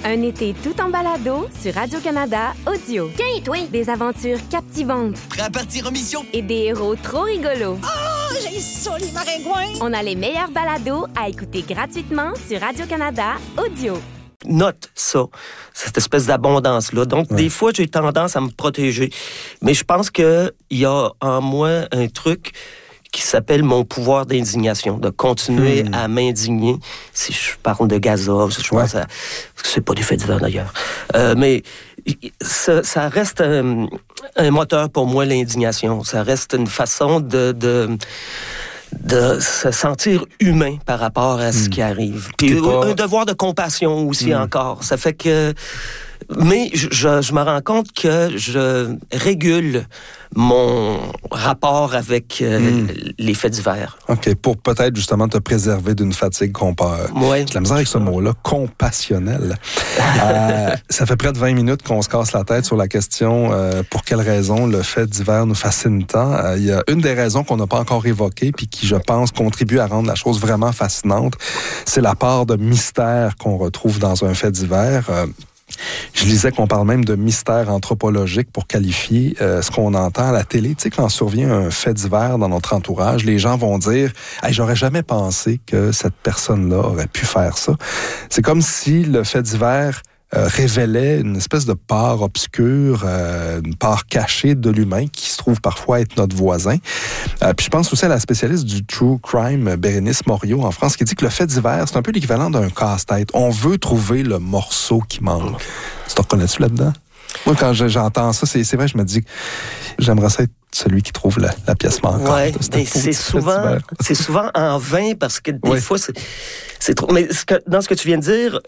Un été tout en balado sur Radio-Canada Audio. Tiens, toi! Des aventures captivantes. Prêt à partir en mission? Et des héros trop rigolos. Oh, j'ai ça, les maringouins! On a les meilleurs balados à écouter gratuitement sur Radio-Canada Audio. Note ça, cette espèce d'abondance-là. Donc, des fois, j'ai tendance à me protéger. Mais je pense qu'il y a en moi un truc qui s'appelle mon pouvoir d'indignation, de continuer à m'indigner. Si je parle de gazole, je pense à... C'est pas des faits divers, d'ailleurs. Mais ça reste un moteur pour moi, l'indignation. Ça reste une façon de se sentir humain par rapport à ce qui arrive. Puis un devoir de compassion aussi encore. Ça fait que... Mais je me rends compte que je régule mon rapport avec les faits divers. OK, pour peut-être justement te préserver d'une fatigue qu'on peut... Ouais. J'ai la misère avec ce mot-là, compassionnel. Ça fait près de 20 minutes qu'on se casse la tête sur la question pour quelle raison le fait divers nous fascine tant. Il y a une des raisons qu'on n'a pas encore évoquées puis qui, je pense, contribue à rendre la chose vraiment fascinante. C'est la part de mystère qu'on retrouve dans un fait divers. Je lisais qu'on parle même de mystère anthropologique pour qualifier ce qu'on entend à la télé. Tu sais, quand survient un fait divers dans notre entourage, les gens vont dire « Hey, j'aurais jamais pensé que cette personne-là aurait pu faire ça. » C'est comme si le fait divers révélait une espèce de part obscure, une part cachée de l'humain qui se trouve parfois être notre voisin. Puis je pense aussi à la spécialiste du true crime, Bérénice Morio, en France, qui dit que le fait divers, c'est un peu l'équivalent d'un casse-tête. On veut trouver le morceau qui manque. Tu te reconnais-tu là-dedans? Moi, quand j'entends ça, c'est vrai, je me dis que j'aimerais ça être celui qui trouve la pièce manquante. Ouais, mais c'est souvent en vain parce que des fois, c'est trop. Mais dans ce que tu viens de dire,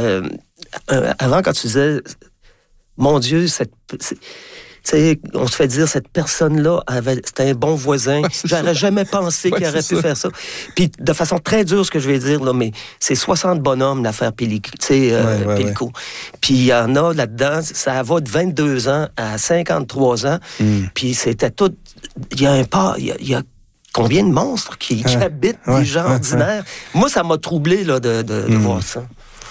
avant, quand tu disais, mon Dieu, on se fait dire, cette personne-là, c'était un bon voisin. J'aurais jamais pensé qu'il aurait pu faire ça. Puis, de façon très dure, ce que je vais dire, là, mais c'est 60 bonhommes, l'affaire Pellico. Puis, il y en a là-dedans, ça va de 22 ans à 53 ans. Puis, c'était tout... Il y a combien de monstres qui habitent des gens ordinaires? Moi, ça m'a troublé là, de voir ça.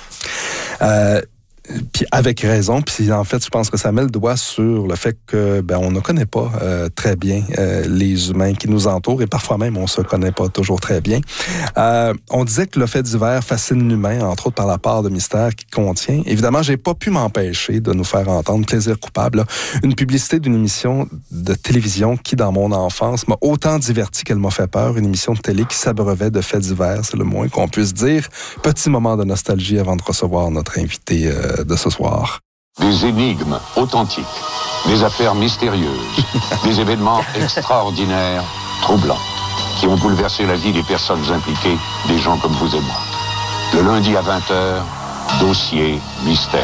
Puis avec raison, puis en fait, je pense que ça met le doigt sur le fait que on ne connaît pas très bien les humains qui nous entourent et parfois même on se connaît pas toujours très bien. On disait que le fait divers fascine l'humain, entre autres par la part de mystère qu'il contient. Évidemment, j'ai pas pu m'empêcher de nous faire entendre Plaisir coupable, là, une publicité d'une émission de télévision qui, dans mon enfance, m'a autant diverti qu'elle m'a fait peur. Une émission de télé qui s'abreuvait de faits divers, c'est le moins qu'on puisse dire. Petit moment de nostalgie avant de recevoir notre invité de ce soir. Des énigmes authentiques, des affaires mystérieuses, des événements extraordinaires, troublants, qui ont bouleversé la vie des personnes impliquées, des gens comme vous et moi. Le lundi à 20h, dossier mystère.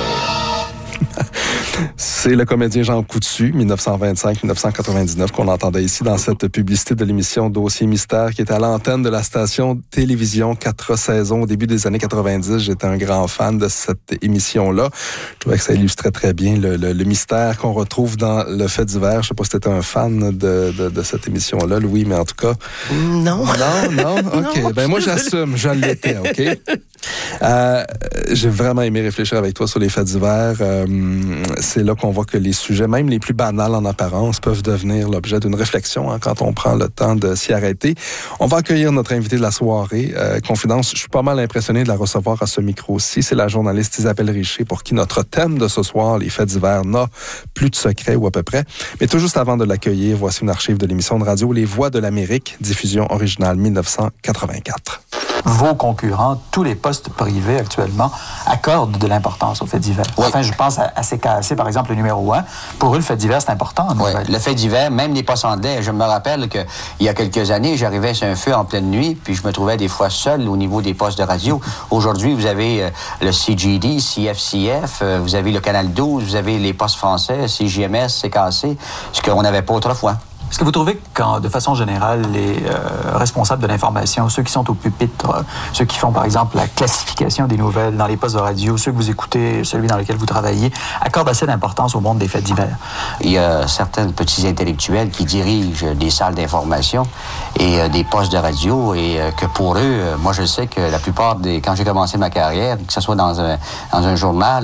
C'est le comédien Jean Coutu, 1925-1999, qu'on entendait ici dans cette publicité de l'émission Dossier Mystère, qui était à l'antenne de la station télévision 4 saisons au début des années 90. J'étais un grand fan de cette émission-là. Je trouvais que ça illustrait très bien le mystère qu'on retrouve dans le fait divers. Je sais pas si tu étais un fan de cette émission-là, Louis, mais en tout cas... Non. OK. Non, ben moi, j'assume. Je l'étais, OK? J'ai vraiment aimé réfléchir avec toi sur les faits divers. C'est là qu'on voit que les sujets, même les plus banals en apparence, peuvent devenir l'objet d'une réflexion quand on prend le temps de s'y arrêter. On va accueillir notre invité de la soirée. Confidence, je suis pas mal impressionné de la recevoir à ce micro-ci. C'est la journaliste Isabelle Richer, pour qui notre thème de ce soir, les faits divers, n'a plus de secret ou à peu près. Mais tout juste avant de l'accueillir, voici une archive de l'émission de radio Les Voix de l'Amérique, diffusion originale 1984. Vos concurrents, tous les postes privés actuellement, accordent de l'importance aux faits divers. Oui. Enfin, je pense à CKAC, par exemple, le numéro 1. Pour eux, le fait divers, c'est important. Oui, le fait divers, même les postes anglais. Je me rappelle qu'il y a quelques années, j'arrivais sur un feu en pleine nuit, puis je me trouvais des fois seul au niveau des postes de radio. Aujourd'hui, vous avez le CGD, CFCF, vous avez le Canal 12, vous avez les postes français, CJMS, CKAC, ce qu'on n'avait pas autrefois. Est-ce que vous trouvez que, de façon générale, les responsables de l'information, ceux qui sont au pupitre, ceux qui font, par exemple, la classification des nouvelles dans les postes de radio, ceux que vous écoutez, celui dans lequel vous travaillez, accordent assez d'importance au monde des faits divers? Il y a certains petits intellectuels qui dirigent des salles d'information et des postes de radio et que pour eux, moi je sais que la plupart quand j'ai commencé ma carrière, que ce soit dans un journal